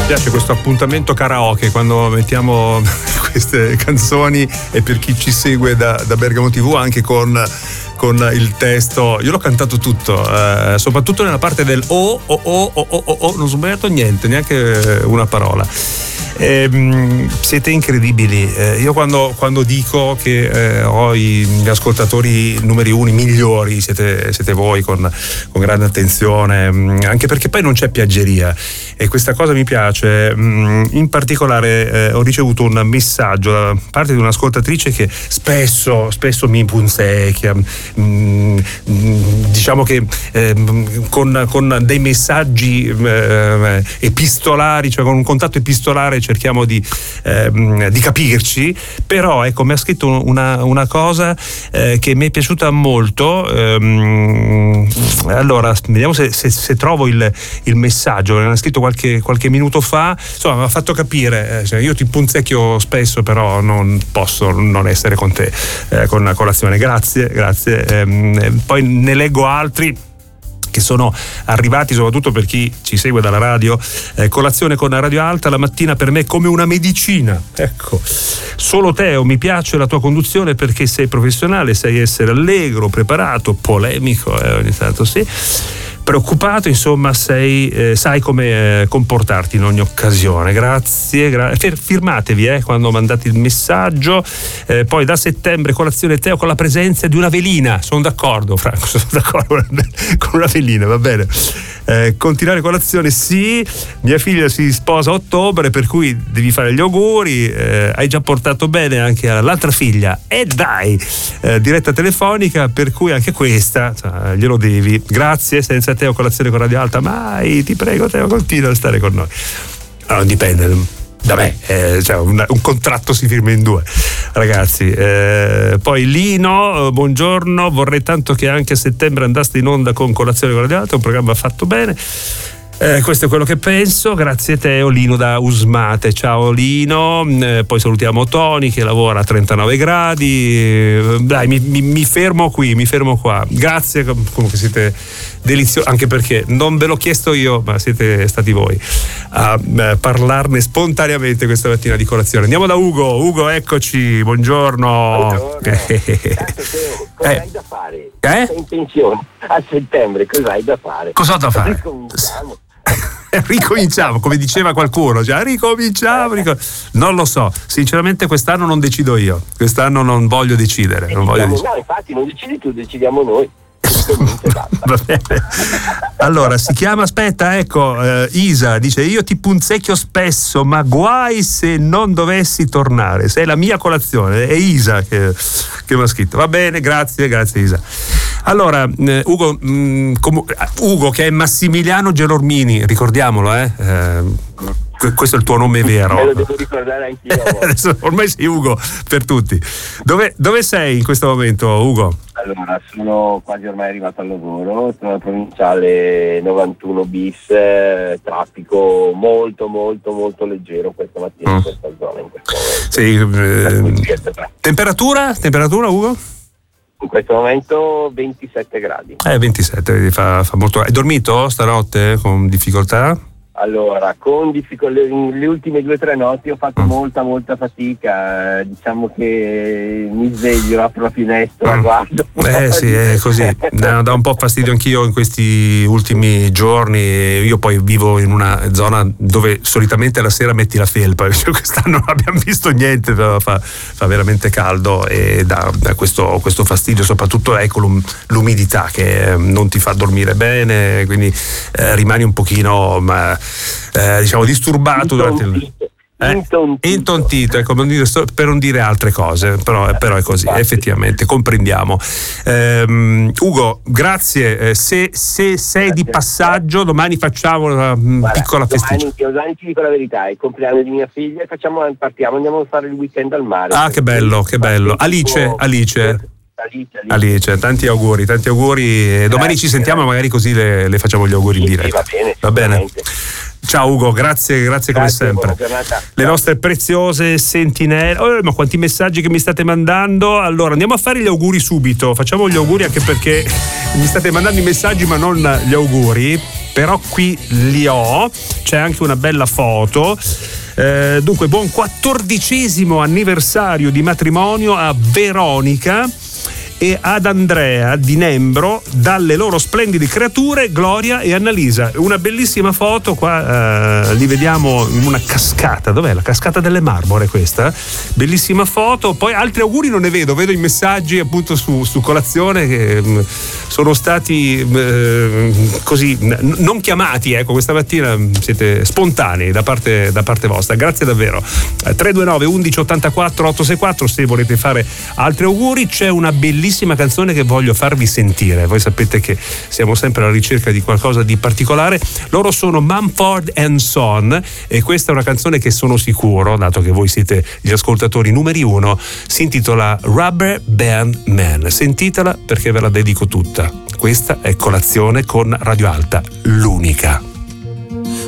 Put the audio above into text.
piace questo appuntamento karaoke quando mettiamo queste canzoni, e per chi ci segue da Bergamo TV anche con il testo. Io l'ho cantato tutto, soprattutto nella parte del non ho sbagliato niente, neanche una parola. Siete incredibili. Io quando dico che ho gli ascoltatori numeri uno, migliori, siete voi, con grande attenzione, anche perché poi non c'è piaggeria, e questa cosa mi piace. In particolare ho ricevuto un messaggio da parte di un'ascoltatrice che spesso mi punzecchia, diciamo che con dei messaggi epistolari, cioè con un contatto epistolare cerchiamo di capirci, però ecco, mi ha scritto una cosa che mi è piaciuta molto. Allora vediamo se trovo il messaggio. Mi ha scritto qualche minuto fa, insomma mi ha fatto capire, cioè, io ti punzecchio spesso, però non posso non essere con te con una colazione. Grazie. Poi ne leggo altri che sono arrivati, soprattutto per chi ci segue dalla radio. Colazione con la radio alta la mattina per me è come una medicina. Ecco, solo Teo, mi piace la tua conduzione perché sei professionale, sai essere allegro, preparato, polemico, ogni tanto sì, preoccupato, insomma sai come comportarti in ogni occasione. Grazie. Firmatevi quando mandate il messaggio. Poi da settembre colazione Teo con la presenza di una velina. Sono d'accordo, Franco, con una velina, va bene. Continuare colazione, sì. Mia figlia si sposa a ottobre, per cui devi fare gli auguri. Hai già portato bene anche all'altra figlia, e dai, diretta telefonica, per cui anche questa glielo devi. Grazie. Senza Teo colazione con radio alta mai, ti prego Teo, continua a stare con noi. Allora, dipende da me, cioè un contratto si firma in due, ragazzi. Poi Lino, buongiorno, vorrei tanto che anche a settembre andaste in onda con colazione con radio alta, un programma fatto bene. Questo è quello che penso. Grazie Teo. Lino da Usmate, ciao Lino. Poi salutiamo Tony che lavora a 39 gradi. Dai, mi fermo qui, mi fermo qua. Grazie, comunque siete deliziosi, anche perché non ve l'ho chiesto io, ma siete stati voi a parlarne spontaneamente questa mattina di colazione. Andiamo da Ugo, eccoci, buongiorno. Cosa hai da fare? Sei in pensione a settembre, cosa hai da fare? Cosa ho da fare? Ricominciamo, come diceva qualcuno, già ricominciamo. Non lo so, sinceramente quest'anno non decido io, quest'anno non voglio decidere. No, infatti non decidi tu, decidiamo noi. Va bene. Allora si chiama, aspetta, ecco, Isa dice: io ti punzecchio spesso, ma guai se non dovessi tornare, sei la mia colazione. È Isa che mi ha scritto. Va bene, grazie Isa. Allora Ugo che è Massimiliano Gelormini, ricordiamolo, questo è il tuo nome vero. Me lo devo ricordare anch'io. Ormai sei Ugo per tutti. Dove sei in questo momento, Ugo? Allora, sono quasi ormai arrivato al lavoro, sono alla provinciale 91 bis, traffico molto leggero questa mattina in questa zona, in questo momento. Temperatura, Ugo? In questo momento 27 gradi. 27, fa molto. Hai dormito stanotte con difficoltà? Allora, con le ultime 2 o 3 notti ho fatto molta fatica, diciamo che mi sveglio, apro la finestra, guardo. Sì, è così, dà un po' fastidio anch'io in questi ultimi giorni. Io poi vivo in una zona dove solitamente la sera metti la felpa, quest'anno non abbiamo visto niente, però fa veramente caldo e dà questo fastidio, soprattutto ecco l'umidità che non ti fa dormire bene, quindi rimani un pochino diciamo disturbato durante intontito, ecco, per non dire altre cose, però è così, effettivamente comprendiamo. Ugo, grazie. Se sei di passaggio, domani facciamo una piccola festiccia. Domani ti dico la verità, è il compleanno di mia figlia e partiamo, andiamo a fare il weekend al mare. Che bello. Alice, tanti auguri. Domani ci sentiamo, magari così le facciamo gli auguri in diretta. Va bene. Ciao Ugo, grazie come sempre. Le nostre preziose sentinelle. Ma quanti messaggi che mi state mandando. Allora andiamo a fare gli auguri subito. Facciamo gli auguri, anche perché mi state mandando i messaggi ma non gli auguri. però qui li ho, c'è anche una bella foto. Dunque, buon 14° anniversario di matrimonio a Veronica e ad Andrea di Nembro, dalle loro splendide creature Gloria e Annalisa. Una bellissima foto qua, li vediamo in una cascata. Dov'è la cascata delle Marmore questa? Bellissima foto. Poi altri auguri non ne vedo i messaggi appunto su colazione che sono stati così non chiamati, ecco, questa mattina siete spontanei da parte vostra, grazie davvero. 329 11 84 864 se volete fare altri auguri. C'è una bellissima canzone che voglio farvi sentire. Voi sapete che siamo sempre alla ricerca di qualcosa di particolare. Loro sono Mumford & Son e questa è una canzone che sono sicuro, dato che voi siete gli ascoltatori numeri 1, si intitola Rubber Band Man. Sentitela perché ve la dedico tutta. Questa è Colazione con Radio Alta, l'unica.